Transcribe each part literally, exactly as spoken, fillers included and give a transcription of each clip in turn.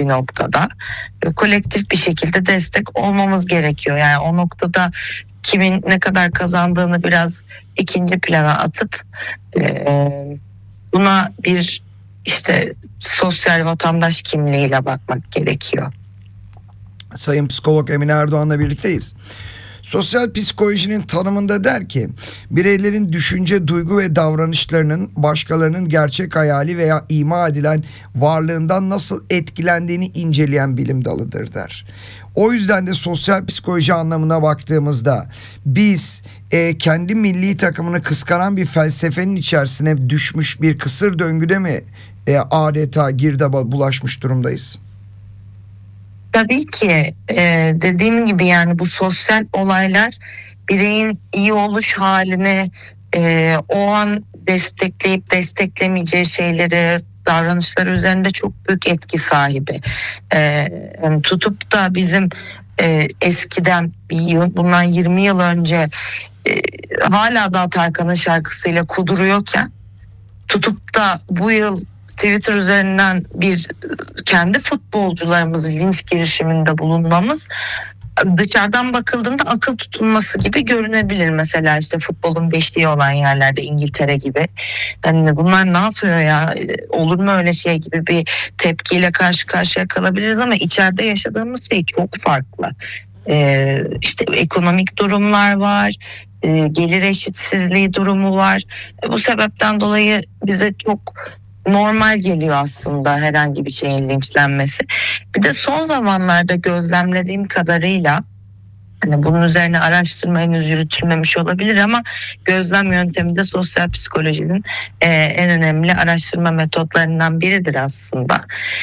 bir noktada. Ve kolektif bir şekilde destek olmamız gerekiyor. Yani o noktada kimin ne kadar kazandığını biraz ikinci plana atıp e, buna bir işte sosyal vatandaş kimliğiyle bakmak gerekiyor. Sayın Psikolog Emine Erdoğan'la birlikteyiz. Sosyal psikolojinin tanımında der ki, bireylerin düşünce, duygu ve davranışlarının başkalarının gerçek hayali veya ima edilen varlığından nasıl etkilendiğini inceleyen bilim dalıdır der. O yüzden de sosyal psikoloji anlamına baktığımızda biz e, kendi milli takımını kıskanan bir felsefenin içerisine düşmüş bir kısır döngüde mi e, adeta girdaba bulaşmış durumdayız? Tabii ki e, dediğim gibi yani bu sosyal olaylar bireyin iyi oluş halini e, o an destekleyip desteklemeyeceği şeyleri, davranışları üzerinde çok büyük etki sahibi. E, yani tutup da bizim e, eskiden bir yıl, bundan yirmi yıl önce e, hala da Tarkan'ın şarkısıyla kuduruyorken tutup da bu yıl Twitter üzerinden bir kendi futbolcularımızı linç girişiminde bulunmamız dışarıdan bakıldığında akıl tutulması gibi görünebilir. Mesela işte futbolun beşliği olan yerlerde İngiltere gibi. Yani bunlar ne yapıyor ya, olur mu öyle şey gibi bir tepkiyle karşı karşıya kalabiliriz ama içeride yaşadığımız şey çok farklı. Ee, işte ekonomik durumlar var, e, gelir eşitsizliği durumu var. E, bu sebepten dolayı bize çok normal geliyor aslında herhangi bir şeyin linçlenmesi. Bir de son zamanlarda gözlemlediğim kadarıyla, hani bunun üzerine araştırma henüz yürütülmemiş olabilir ama gözlem yöntemi de sosyal psikolojinin e, en önemli araştırma metotlarından biridir aslında.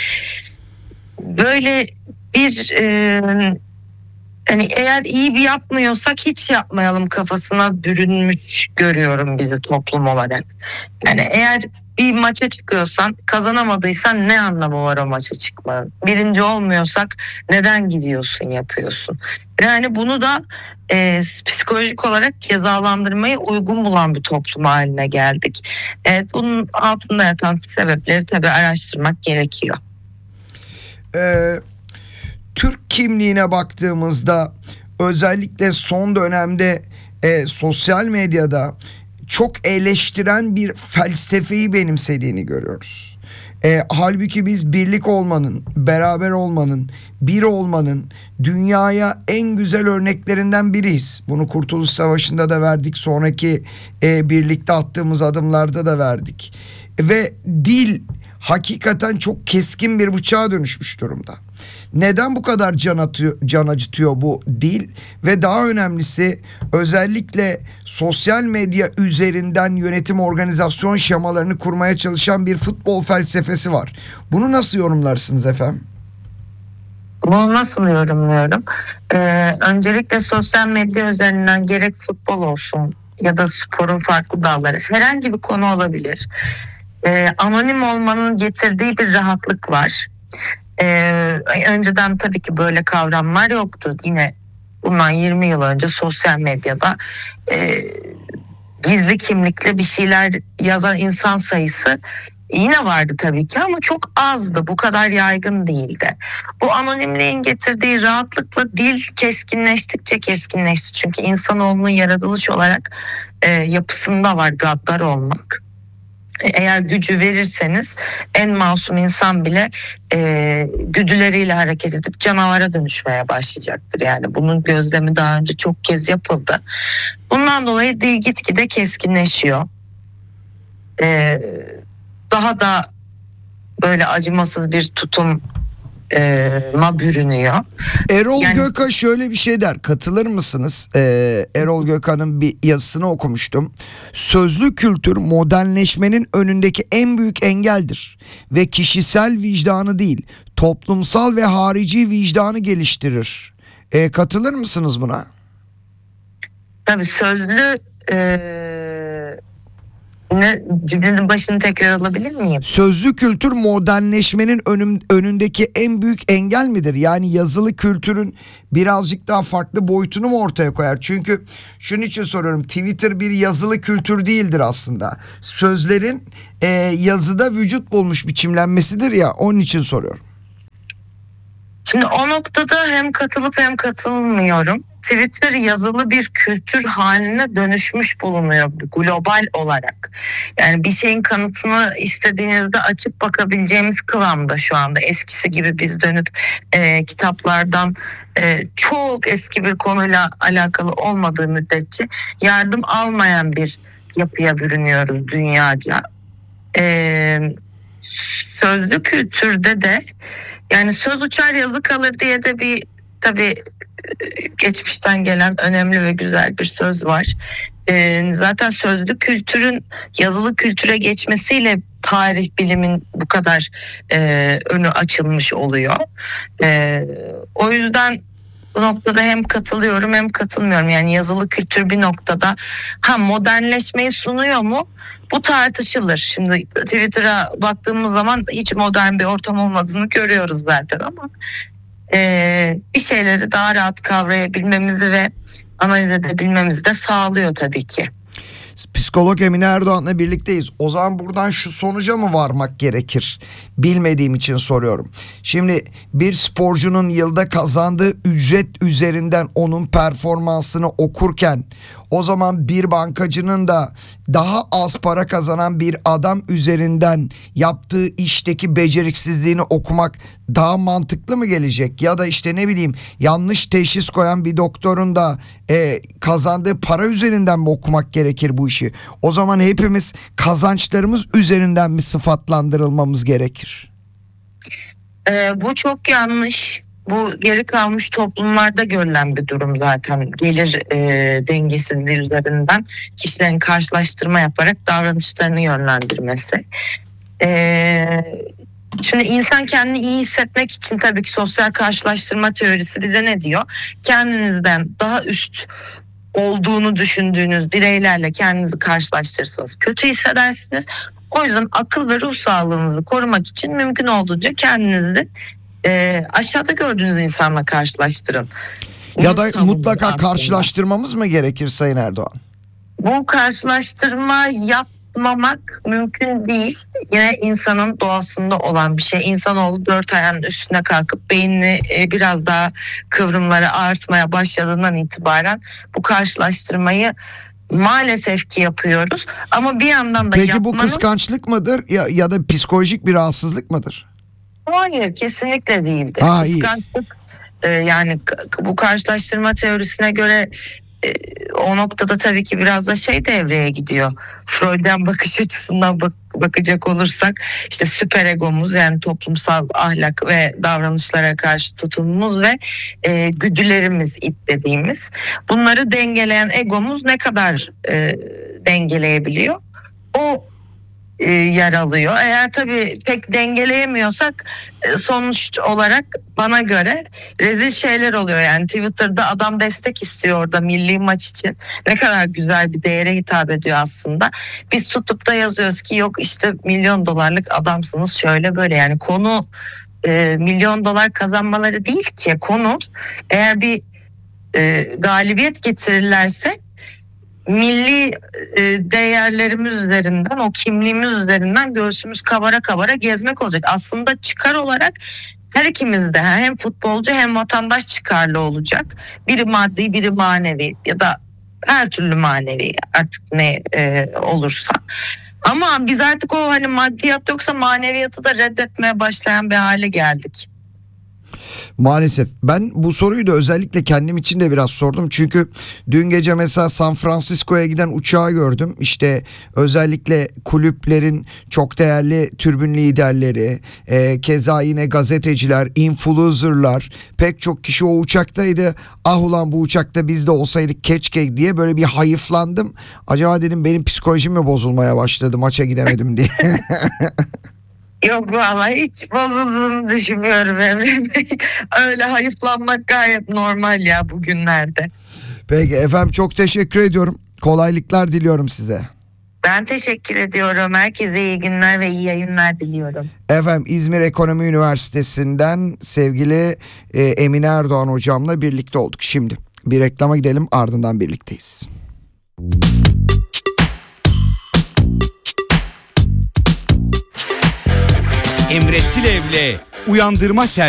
Böyle bir e, hani eğer iyi bir yapmıyorsak hiç yapmayalım kafasına bürünmüş görüyorum bizi toplum olarak. Yani eğer bir maça çıkıyorsan, kazanamadıysan ne anlamı var o maça çıkmanın? Birinci olmuyorsak neden gidiyorsun, yapıyorsun? Yani bunu da e, psikolojik olarak cezalandırmayı uygun bulan bir toplum haline geldik. Evet, bunun altında yatan sebepleri tabii araştırmak gerekiyor. Ee, Türk kimliğine baktığımızda özellikle son dönemde e, sosyal medyada çok eleştiren bir felsefeyi benimsediğini görüyoruz. E, halbuki biz birlik olmanın, beraber olmanın, bir olmanın dünyaya en güzel örneklerinden biriyiz. Bunu Kurtuluş Savaşı'nda da verdik, sonraki e, birlikte attığımız adımlarda da verdik. Ve dil hakikaten çok keskin bir bıçağa dönüşmüş durumda. Neden bu kadar can, atıyor, can acıtıyor bu dil ve daha önemlisi özellikle sosyal medya üzerinden yönetim organizasyon şemalarını kurmaya çalışan bir futbol felsefesi var. Bunu nasıl yorumlarsınız efendim? Bunu nasıl yorumluyorum? Ee, öncelikle sosyal medya üzerinden gerek futbol olsun ya da sporun farklı dalları herhangi bir konu olabilir. Ee, anonim olmanın getirdiği bir rahatlık var. Ee, önceden tabii ki böyle kavramlar yoktu. Yine bundan yirmi yıl önce sosyal medyada e, gizli kimlikle bir şeyler yazan insan sayısı yine vardı tabii ki ama çok azdı. Bu kadar yaygın değildi. Bu anonimliğin getirdiği rahatlıkla dil keskinleştikçe keskinleşti. Çünkü insanoğlunun yaratılış olarak e, yapısında var gaddar olmak. Eğer gücü verirseniz en masum insan bile e, güdüleriyle hareket edip canavara dönüşmeye başlayacaktır. Yani bunun gözlemi daha önce çok kez yapıldı. Bundan dolayı dil gitgide keskinleşiyor. E, daha da böyle acımasız bir tutum ma bürünüyor. Erol yani... Göka şöyle bir şey der, katılır mısınız? Ee, Erol Göka'nın bir yazısını okumuştum. Sözlü kültür modernleşmenin önündeki en büyük engeldir ve kişisel vicdanı değil, toplumsal ve harici vicdanı geliştirir. Ee, katılır mısınız buna? Tabii sözlü e... Ne, cümlenin başını tekrar alabilir miyim? Sözlü kültür modernleşmenin önüm, önündeki en büyük engel midir? Yani yazılı kültürün birazcık daha farklı boyutunu mu ortaya koyar? Çünkü şunun için soruyorum. Twitter bir yazılı kültür değildir aslında. Sözlerin e, yazıda vücut bulmuş biçimlenmesidir ya, onun için soruyorum. Şimdi o noktada hem katılıp hem katılmıyorum. Twitter yazılı bir kültür haline dönüşmüş bulunuyor global olarak. Yani bir şeyin kanıtını istediğinizde açıp bakabileceğimiz kıvamda şu anda. Eskisi gibi biz dönüp e, kitaplardan e, çok eski bir konuyla alakalı olmadığı müddetçe yardım almayan bir yapıya bürünüyoruz dünyaca. E, sözlü kültürde de yani söz uçar yazı kalır diye de bir tabii geçmişten gelen önemli ve güzel bir söz var. Ee, zaten sözlü kültürün yazılı kültüre geçmesiyle tarih bilimin bu kadar e, önü açılmış oluyor. E, o yüzden bu noktada hem katılıyorum hem katılmıyorum. Yani yazılı kültür bir noktada ha modernleşmeyi sunuyor mu? Bu tartışılır. Şimdi Twitter'a baktığımız zaman hiç modern bir ortam olmadığını görüyoruz zaten ama Ee, bir şeyleri daha rahat kavrayabilmemizi ve analiz edebilmemizi de sağlıyor tabii ki. Psikolog Emine Erdoğan'la birlikteyiz. O zaman buradan şu sonuca mı varmak gerekir? Bilmediğim için soruyorum. Şimdi bir sporcunun yılda kazandığı ücret üzerinden onun performansını okurken o zaman bir bankacının da daha az para kazanan bir adam üzerinden yaptığı işteki beceriksizliğini okumak daha mantıklı mı gelecek? Ya da işte ne bileyim yanlış teşhis koyan bir doktorun da e, kazandığı para üzerinden mi okumak gerekir bu işi? O zaman hepimiz kazançlarımız üzerinden mi sıfatlandırılmamız gerekir? Ee, bu çok yanlış. Bu geri kalmış toplumlarda görülen bir durum zaten. Gelir e, dengesizliği üzerinden kişilerin karşılaştırma yaparak davranışlarını yönlendirmesi. Ee, şimdi insan kendini iyi hissetmek için tabii ki sosyal karşılaştırma teorisi bize ne diyor? Kendinizden daha üst olduğunu düşündüğünüz bireylerle kendinizi karşılaştırırsanız kötü hissedersiniz. O yüzden akıl ve ruh sağlığınızı korumak için mümkün olduğunca kendinizi e, aşağıda gördüğünüz insanla karşılaştırın. Ya da Bunu mutlaka aslında karşılaştırmamız mı gerekir Sayın Erdoğan? Bu karşılaştırma yapmamak mümkün değil. Yine insanın doğasında olan bir şey. İnsanoğlu dört ayağının üstüne kalkıp beynini e, biraz daha kıvrımları artmaya başladığından itibaren bu karşılaştırmayı maalesef ki yapıyoruz. Ama bir yandan da Peki yapmanın... bu kıskançlık mıdır ya, ya da psikolojik bir rahatsızlık mıdır? Hayır, kesinlikle değildir. Ha, iyi. Kıskançlık e, yani k- bu karşılaştırma teorisine göre e, o noktada tabii ki biraz da şey devreye gidiyor. Freud'un bakış açısından bak- bakacak olursak işte süperegomuz yani toplumsal ahlak ve davranışlara karşı tutumumuz ve e, güdülerimiz id dediğimiz. Bunları dengeleyen egomuz ne kadar e, dengeleyebiliyor? O e, yer alıyor. Eğer tabii pek dengeleyemiyorsak e, sonuç olarak bana göre rezil şeyler oluyor. Yani Twitter'da adam destek istiyor orada milli maç için. Ne kadar güzel bir değere hitap ediyor aslında. Biz tutup da yazıyoruz ki yok işte milyon dolarlık adamsınız şöyle böyle. Yani konu e, milyon dolar kazanmaları değil ki. Konu eğer bir e, galibiyet getirirlerse milli e, değerlerimiz üzerinden, o kimliğimiz üzerinden göğsümüz kabara kabara gezmek olacak. Aslında çıkar olarak her ikimiz de hem futbolcu hem vatandaş çıkarlı olacak. Biri maddi, biri manevi ya da her türlü manevi artık ne e, olursa. Ama biz artık o hani maddiyat yoksa maneviyatı da reddetmeye başlayan bir hale geldik. Maalesef. Ben bu soruyu da özellikle kendim için de biraz sordum. Çünkü dün gece mesela San Francisco'ya giden uçağı gördüm. İşte özellikle kulüplerin çok değerli tribün liderleri, e, keza yine gazeteciler, influencerlar, pek çok kişi o uçaktaydı. Ah ulan bu uçakta biz de olsaydık keşke diye böyle bir hayıflandım. Acaba dedim benim psikolojim mi bozulmaya başladı maça gidemedim diye. Yok vallahi hiç bozulduğunu düşünmüyorum Emre Bey. Öyle hayıflanmak gayet normal ya bugünlerde. Peki efendim çok teşekkür ediyorum. Kolaylıklar diliyorum size. Ben teşekkür ediyorum. Herkese iyi günler ve iyi yayınlar diliyorum. Efendim İzmir Ekonomi Üniversitesi'nden sevgili e, Emine Erdoğan hocamla birlikte olduk. Şimdi bir reklama gidelim, ardından birlikteyiz. Emre Tilev'le Uyandırma Servisi.